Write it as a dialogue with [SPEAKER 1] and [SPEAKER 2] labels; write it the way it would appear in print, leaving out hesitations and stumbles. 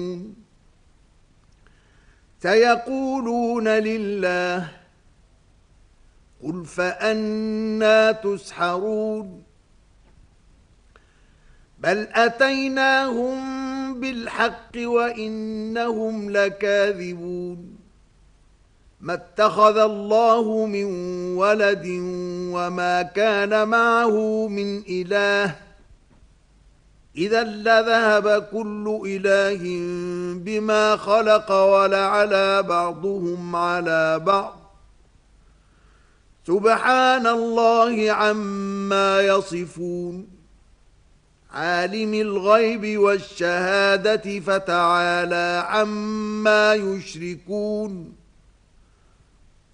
[SPEAKER 1] سيقولون لله قل فأنى تسحرون بل أتيناهم بالحق وإنهم لكاذبون ما اتخذ الله من ولد وما كان معه من إله إذا لذهب كل إله بما خلق ولعلى بعضهم على بعض سبحان الله عما يصفون عالم الغيب والشهادة فتعالى عما يشركون